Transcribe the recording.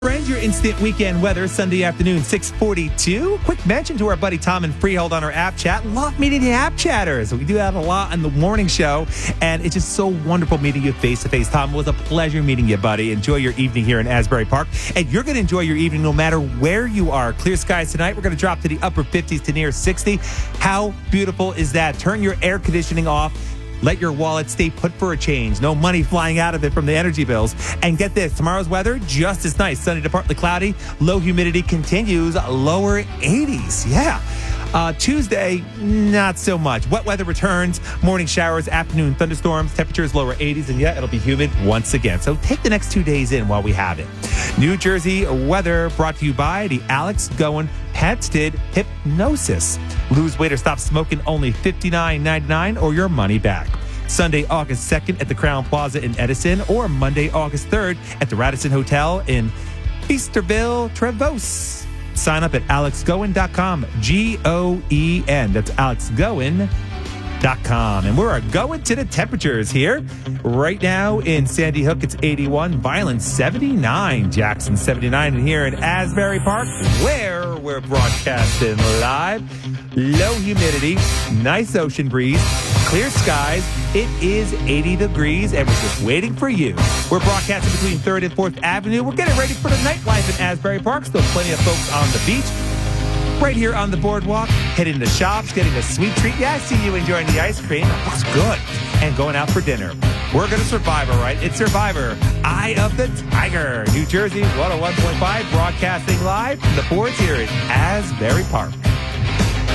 Friends, your instant weekend weather, Sunday afternoon, 6:42. Quick mention to our buddy Tom and Freehold on our app chat. Love meeting the app chatters. We do that a lot on the morning show, and it's just so wonderful meeting you face to face. Tom, it was a pleasure meeting you, buddy. Enjoy your evening here in Asbury Park, and you're going to enjoy your evening no matter where you are. Clear skies tonight. We're going to drop to the upper 50s to near 60. How beautiful is that? Turn your air conditioning off. Let your wallet stay put for a change. No money flying out of it from the energy bills. And get this, tomorrow's weather, just as nice. Sunny to partly cloudy. Low humidity continues. Lower 80s. Yeah. Tuesday, not so much. Wet weather returns. Morning showers, afternoon thunderstorms. Temperatures lower 80s. And yeah, it'll be humid once again. So take the next 2 days in while we have it. New Jersey weather brought to you by the Alex Goen Patented Hypnosis. Lose weight or stop smoking, only $59.99 or your money back. Sunday, August 2nd at the Crown Plaza in Edison, or Monday, August 3rd at the Radisson Hotel in Feasterville, Trevose. Sign up at alexgoen.com, Goen. That's alexgoen.com. And we're going to the temperatures here. Right now in Sandy Hook, it's 81. Violence, 79. Jackson, 79. And here in Asbury Park, where we're broadcasting live, low humidity, nice ocean breeze, clear skies. It is 80 degrees, and we're just waiting for you. We're broadcasting between 3rd and 4th Avenue. We're getting ready for the nightlife in Asbury Park. Still plenty of folks on the beach. Right here on the boardwalk, heading to shops, getting a sweet treat. Yeah, I see you enjoying the ice cream. It looks good. And going out for dinner. We're going to survive, all right? It's Survivor, Eye of the Tiger. New Jersey, 101.5, broadcasting live from the boards here in Asbury Park.